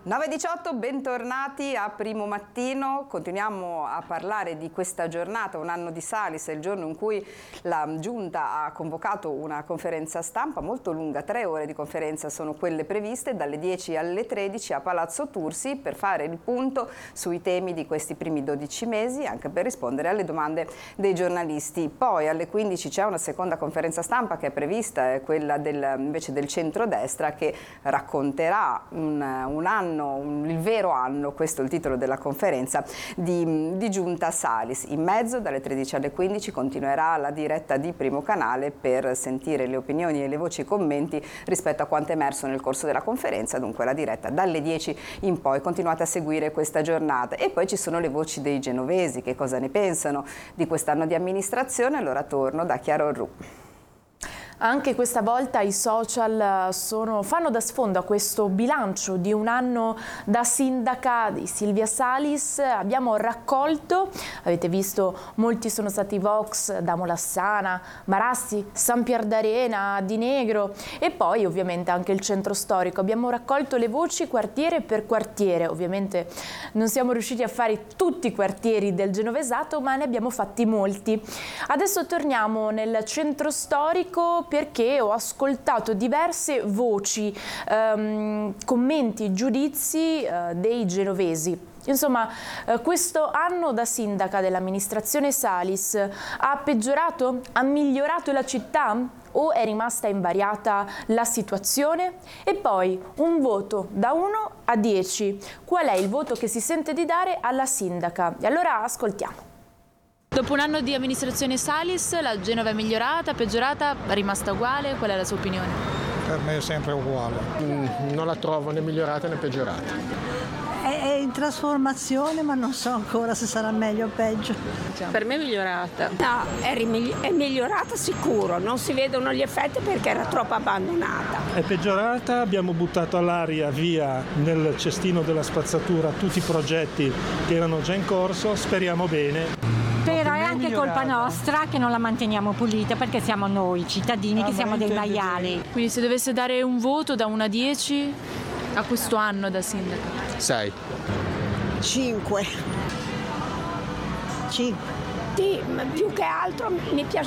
9:18, bentornati a Primo Mattino. Continuiamo a parlare di questa giornata, un anno di Salis, è il giorno in cui la Giunta ha convocato una conferenza stampa molto lunga, 3 ore di conferenza sono quelle previste, dalle 10 alle 13 a Palazzo Tursi, per fare il punto sui temi di questi primi 12 mesi, anche per rispondere alle domande dei giornalisti. Poi alle 15 c'è una seconda conferenza stampa che è prevista, è quella invece del centrodestra, che racconterà il vero anno, questo è il titolo della conferenza, di Giunta Salis. In mezzo, dalle 13 alle 15, continuerà la diretta di Primo Canale per sentire le opinioni e le voci e i commenti rispetto a quanto è emerso nel corso della conferenza, dunque la diretta dalle 10 in poi. Continuate a seguire questa giornata. E poi ci sono le voci dei genovesi, che cosa ne pensano di quest'anno di amministrazione. Allora torno da Chiara Orru. Anche questa volta i social fanno da sfondo a questo bilancio di un anno da sindaca di Silvia Salis. Abbiamo raccolto, avete visto, molti sono stati Vox da Molassana, Marassi, San Pier d'Arena, Di Negro e poi ovviamente anche il centro storico. Abbiamo raccolto le voci quartiere per quartiere, ovviamente non siamo riusciti a fare tutti i quartieri del Genovesato, ma ne abbiamo fatti molti. Adesso torniamo nel centro storico perché ho ascoltato diverse voci, commenti, giudizi dei genovesi. Insomma, questo anno da sindaca dell'amministrazione Salis ha peggiorato, ha migliorato la città o è rimasta invariata la situazione? E poi un voto da 1 a 10. Qual è il voto che si sente di dare alla sindaca? E allora ascoltiamo. Dopo un anno di amministrazione Salis, la Genova è migliorata, peggiorata, è rimasta uguale? Qual è la sua opinione? Per me è sempre uguale. Non la trovo né migliorata né peggiorata. È in trasformazione, ma non so ancora se sarà meglio o peggio. Per me è migliorata. No, è migliorata sicuro, non si vedono gli effetti perché era troppo abbandonata. È peggiorata, abbiamo buttato all'aria via nel cestino della spazzatura tutti i progetti che erano già in corso, speriamo bene. Però è anche colpa nostra che non la manteniamo pulita, perché siamo noi cittadini che siamo dei maiali. Quindi se dovesse dare un voto da 1 a 10 a questo anno da sindaca? 6. 5. Sì, ma più che altro mi